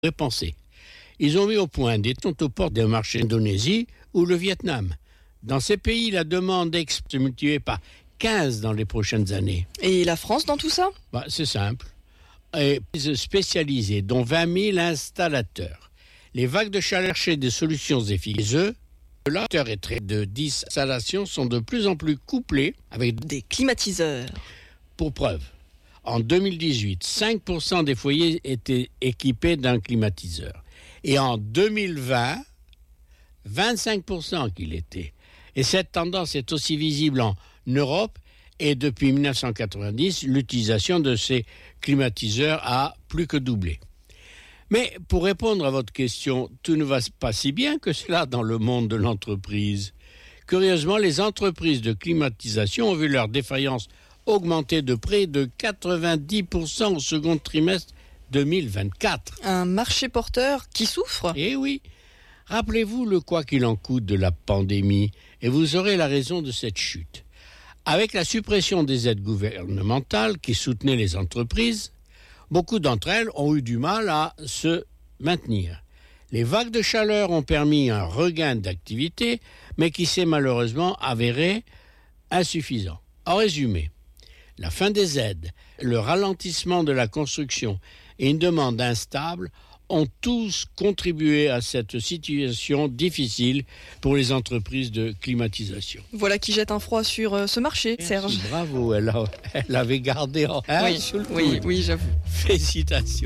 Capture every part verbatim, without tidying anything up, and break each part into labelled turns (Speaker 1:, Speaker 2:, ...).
Speaker 1: Penser. Ils ont mis au point des comptes aux portes des marchés d'Indonésie ou le Vietnam. Dans ces pays, la demande est multipliée par quinze dans les prochaines années.
Speaker 2: Et la France dans tout ça ?
Speaker 1: Bah, c'est simple. Et spécialisés, dont vingt mille installateurs. Les vagues de chaleur chez des solutions efficaces, l'acteur et trait de dix installations sont de plus en plus couplés avec
Speaker 2: des climatiseurs.
Speaker 1: Pour preuve, en deux mille dix-huit, cinq pour cent des foyers étaient équipés d'un climatiseur. Et en deux mille vingt, vingt-cinq pour cent qu'il était. Et cette tendance est aussi visible en Europe. Et depuis mille neuf cent quatre-vingt-dix, l'utilisation de ces climatiseurs a plus que doublé. Mais pour répondre à votre question, tout ne va pas si bien que cela dans le monde de l'entreprise. Curieusement, les entreprises de climatisation ont vu leur défaillance augmenter de près de quatre-vingt-dix pour cent au second trimestre deux mille vingt-quatre.
Speaker 2: Un marché porteur qui souffre ?
Speaker 1: Eh oui. Rappelez-vous le quoi qu'il en coûte de la pandémie et vous aurez la raison de cette chute. Avec la suppression des aides gouvernementales qui soutenaient les entreprises, beaucoup d'entre elles ont eu du mal à se maintenir. Les vagues de chaleur ont permis un regain d'activité, mais qui s'est malheureusement avéré insuffisant. En résumé, la fin des aides, le ralentissement de la construction et une demande instable ont tous contribué à cette situation difficile pour les entreprises de climatisation.
Speaker 2: Voilà qui jette un froid sur euh, ce marché,
Speaker 1: Merci,
Speaker 2: Serge.
Speaker 1: Bravo, elle, a, elle avait gardé en hein,
Speaker 2: oui,
Speaker 1: sous le
Speaker 2: oui,
Speaker 1: coude.
Speaker 2: oui, j'avoue.
Speaker 1: Félicitations.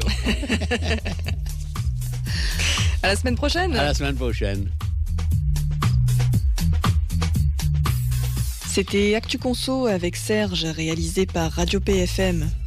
Speaker 2: À la semaine prochaine.
Speaker 1: À la semaine prochaine.
Speaker 2: C'était Actu Conso avec Serge, réalisé par Radio P F M.